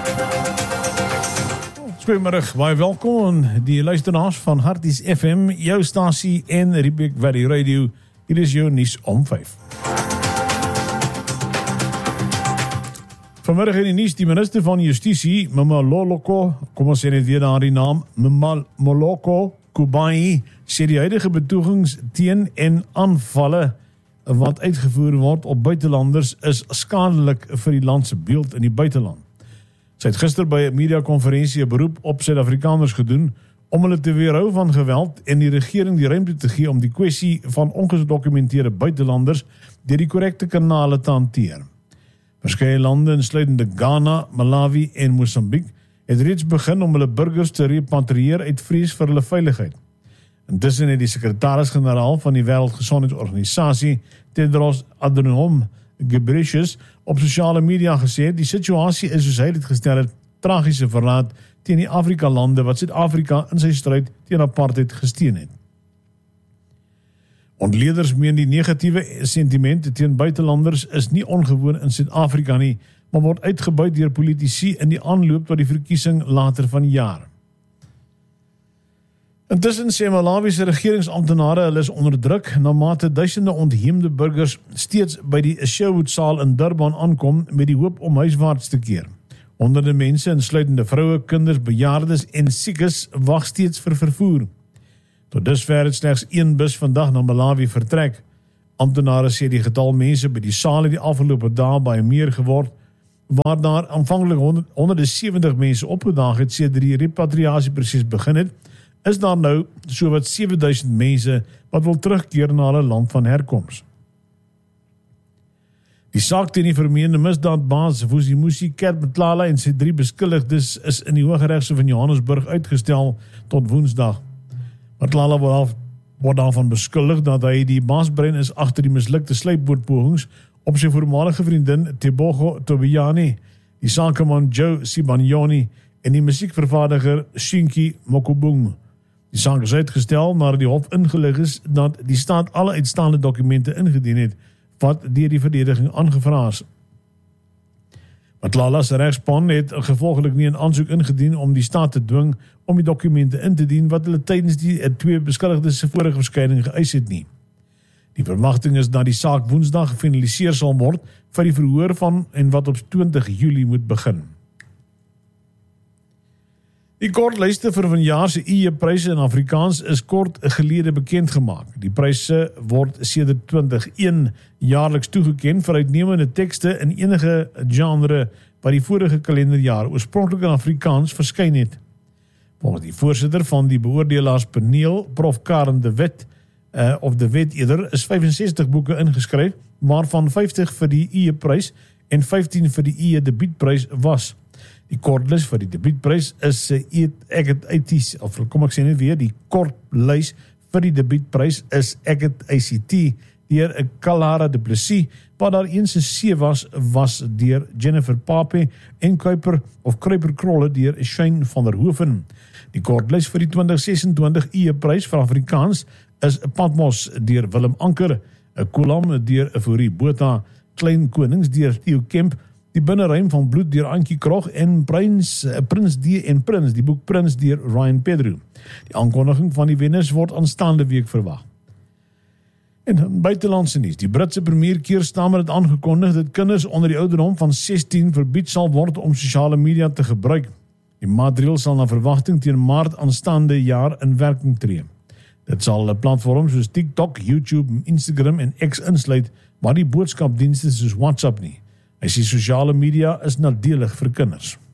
Goeiemiddag, baie welkom aan die luisteraars van Harties FM, jou stasie en Riebeek Valley Radio. Hier is jou nuus om 5. Vanmiddag in die nuus, die minister van Justisie, Mmamoloko, kom ons sê net weer daar die naam, Mmamoloko Kubayi, sê die huidige betogings teen en aanvalle wat uitgevoer word op buitelanders is skadelik vir die land se beeld in die buiteland. Sy het gister by 'n mediakonferensie 'n beroep op Suid-Afrikaners gedoen om hulle te weerhou van geweld en die regering die ruimte te gee om die kwessie van ongedokumenteerde buitelanders deur die korrekte kanale te hanteer. Verskeie lande, insluitende Ghana, Malawi en Mosambiek, het reeds begin om hulle burgers te repatrieer uit vrees vir hulle veiligheid. Intussen het die sekretaris-generaal van die Wêreldgesondheidsorganisasie, Tedros Adhanom Ghebreyesus, op sosiale media gesê, die situasie is, soos hy dit gestel het, tragiese verraad teen die Afrika-lande wat Suid-Afrika in sy stryd teen apartheid gesteun het. Ontleeders meen die negatiewe sentimente teen buitelanders is nie ongewoon in Suid-Afrika nie, maar word uitgebuit deur politici in die aanloop tot die verkiesing later van die jaar. Intussen sê Malawi se regeringsamptenare hulle is onder druk na mate duisende ontheemde burgers steeds by die Sherwood-saal in Durban aankom met die hoop om huiswaarts te keer. Honderde mense, insluitende vroue, kinders, bejaardes en siekes, wag steeds vir vervoer. Tot dusver het slegs een bus vandag na Malawi vertrek. Amptenare sê die getal mense by die saal het die afgelope dae baie meer geword, waar daar aanvanklik 170 mense opgedaag het sedert die repatriasieproses begin het, is daar nou sowat 7000 mense wat wil terugkeer na hulle land van herkoms. Die saak teen die vermeende misdaadbaas Vusimusi Kermtlala en sy 3 beskuldigdes is in die Hooggeregshof in Johannesburg uitgestel tot Woensdag. Mtlala word daarvan beskuldig dat hy die baasbrein is agter die mislukte sluipbootpogings op sy voormalige vriendin Tebogo Tobiane, die sakeman Joe Sibanyoni en die musiekvervaardiger Shinki Mokubung. Die saak is uitgestel nadat die hof ingelig is dat die staat alle uitstaande dokumente ingedien het wat deur die verdediging aangevra is. Mtlala se regspan het gevolglik nie 'n aansoek ingedien om die staat te dwing om die dokumente in te dien wat hulle tydens die 2 beskuldigdes se vorige verskyning geëis het nie. Die verwagting is dat die saak Woensdag gefinaliseer sal word vir die verhoor van en wat op 20 Julie moet begin. Die kortlyste vir vanjaar se EU-pryse in Afrikaans is kort gelede bekend gemaak. Die pryse word sedert 2001 jaarliks toegeken vir uitnemende tekste in enige genre wat die vorige kalenderjaar oorspronklik in Afrikaans verskyn het. Volgens die voorsitter van die beoordelaarspaneel, Prof Karen de Wet, of de Wet eerder, is 65 boeke ingeskryf, waarvan 50 vir die EU-prys en 15 vir die EU-debietprys was. Die kortlys vir die debietprys is die kortlys vir die debietprys is Ek het ICT deur Kalara Du Plessis, waar daar een se C was deur Jennifer Pape en Kruiper Krolle deur Shane van der Hoeven. Die kortlys vir die 2026 EU-prys vir Afrikaans is Patmos deur Willem Anker, Kulam deur Euphorie Botha, Klein Konings deur Theo Kemp, Die Binneruim van Bloed deur Antjie Krog en Prins D en Prins, die boek Prins deur Ryan Pedro. Die aankondiging van die wenners word aanstaande week verwag. En buitelandse nuus, die Britse premier Keir Starmer het aangekondig dat kinders onder die ouderdom van 16 verbied sal word om sosiale media te gebruik. Die maatreël sal na verwagting teen Maart aanstaande jaar in werking tree. Dit sal platforms soos TikTok, YouTube, Instagram en X insluit, maar die boodskapdienste soos WhatsApp nie. Hy sê sosiale media is nadelig vir kinders.